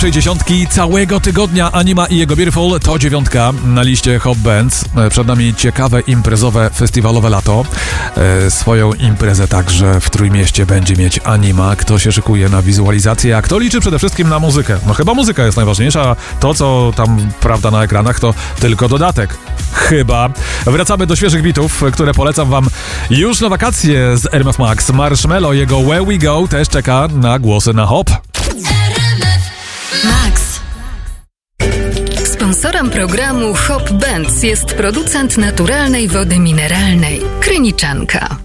60 całego tygodnia Anima i jego Beautiful to 9 na liście Hot Bands. Przed nami ciekawe imprezowe, festiwalowe lato. Swoją imprezę także w Trójmieście będzie mieć Anima. Kto się szykuje na wizualizację, a kto liczy przede wszystkim na muzykę? No chyba muzyka jest najważniejsza, a to co tam prawda na ekranach to tylko dodatek. Chyba. Wracamy do świeżych bitów, które polecam wam już na wakacje z RMF Max. Marshmello, jego Where We Go też czeka na głosy na hop. Max. Sponsorem programu Hop Bands jest producent naturalnej wody mineralnej Kryniczanka.